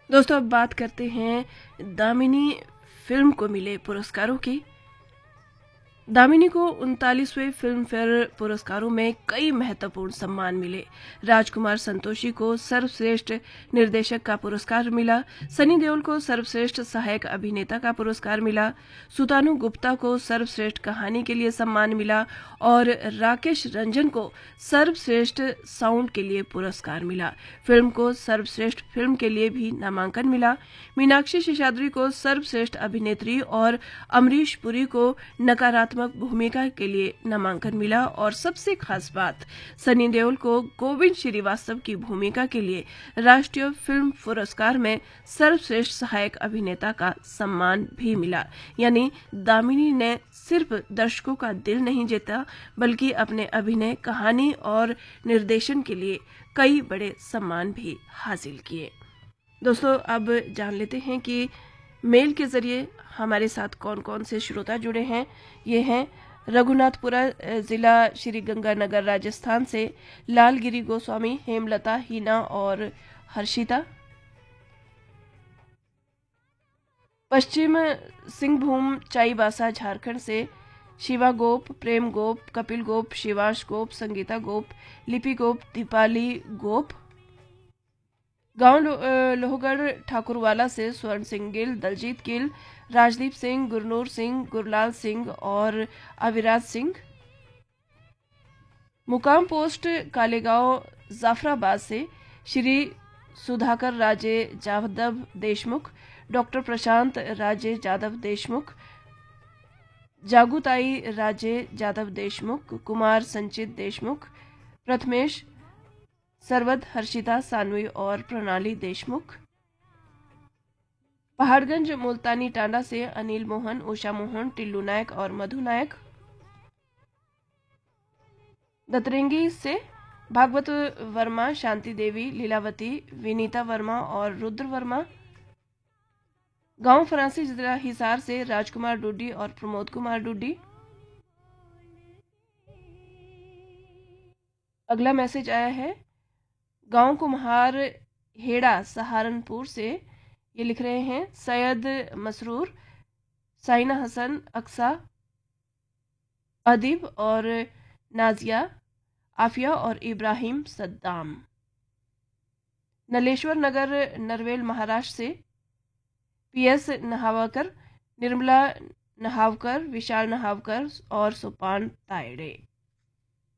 दोस्तों अब बात करते हैं दामिनी फिल्म को मिले पुरस्कारों की। दामिनी को 39वें फिल्म फेयर पुरस्कारों में कई महत्वपूर्ण सम्मान मिले। राजकुमार संतोषी को सर्वश्रेष्ठ निर्देशक का पुरस्कार मिला, सनी देओल को सर्वश्रेष्ठ सहायक अभिनेता का पुरस्कार मिला, सुतानु गुप्ता को सर्वश्रेष्ठ कहानी के लिए सम्मान मिला और राकेश रंजन को सर्वश्रेष्ठ साउंड के लिए पुरस्कार मिला। फिल्म को सर्वश्रेष्ठ फिल्म के लिए भी नामांकन मिला। मीनाक्षी शेषाद्री को सर्वश्रेष्ठ अभिनेत्री और अमरीश पुरी को नकारात्मक भूमिका के लिए नामांकन मिला और सबसे खास बात, सनी देओल को गोविंद श्रीवास्तव की भूमिका के लिए राष्ट्रीय फिल्म पुरस्कार में सर्वश्रेष्ठ सहायक अभिनेता का सम्मान भी मिला। यानी दामिनी ने सिर्फ दर्शकों का दिल नहीं जीता, बल्कि अपने अभिनय, कहानी और निर्देशन के लिए कई बड़े सम्मान भी हासिल किए। दोस्तों अब जान लेते हैं कि मेल के जरिए हमारे साथ कौन कौन से श्रोता जुड़े हैं। ये हैं रघुनाथपुरा जिला श्री गंगानगर राजस्थान से लालगिरी गोस्वामी, हेमलता, हीना और हर्षिता। पश्चिम सिंहभूम चाईबासा झारखंड से शिवा गोप, प्रेम गोप, कपिल गोप, शिवाश गोप, संगीता गोप, लिपि गोप, दीपाली गोप। गांव लोहगढ़ ठाकुरवाला से स्वर्ण सिंह गिल, दलजीत गिल, राजदीप सिंह, गुरनूर सिंह, गुरलाल सिंह और अविराज सिंह। मुकाम पोस्ट कालेगांव जाफराबाद से श्री सुधाकर राजे जादव देशमुख, डॉक्टर प्रशांत राजे जादव देशमुख, जागुताई राजे जादव देशमुख, कुमार संचित देशमुख, प्रथमेश सरवद, हर्षिता सानवी और प्रणाली देशमुख। पहाड़गंज मुल्तानी टांडा से अनिल मोहन, उषा मोहन, टिल्लू नायक और मधु नायक। दतरेंगी से भागवत वर्मा, शांति देवी, लीलावती, विनीता वर्मा और रुद्र वर्मा। गांव फरांसी जिला हिसार से राजकुमार डुड्डी और प्रमोद कुमार डुड्डी। अगला मैसेज आया है गांव कुम्हार हेड़ा सहारनपुर से। ये लिख रहे हैं सैयद मसरूर, साइना हसन, अक्सा, अदीब और नाजिया, आफिया और इब्राहिम सद्दाम। नलेश्वर नगर नरवेल महाराष्ट्र से पीएस नहावकर, निर्मला नहावकर, विशाल नहावकर और सुपान तायड़े।